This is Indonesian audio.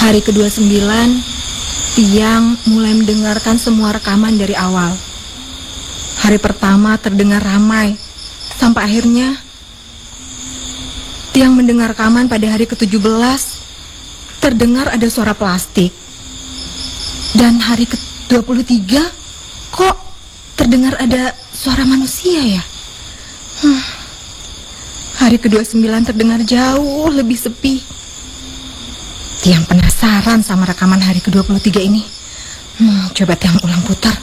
Hari ke-29, Tiang mulai mendengarkan semua rekaman dari awal. Hari pertama terdengar ramai, sampai akhirnya Tiang mendengar rekaman pada hari ke-17, terdengar ada suara plastik. Dan hari ke-23, kok terdengar ada suara manusia ya? Hari ke-29 terdengar jauh lebih sepi. Tiang penasaran sama rekaman hari ke-23 ini. Coba Tiang ulang putar.